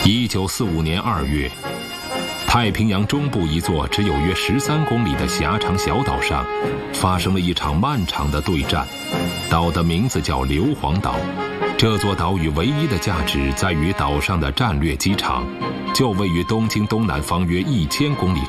1945年2月，太平洋中部一座只有约13公里的狭长小岛上，发生了一场漫长的对战。岛的名字叫硫磺岛。这座岛屿唯一的价值在于岛上的战略机场，就位于东京东南方约1000公里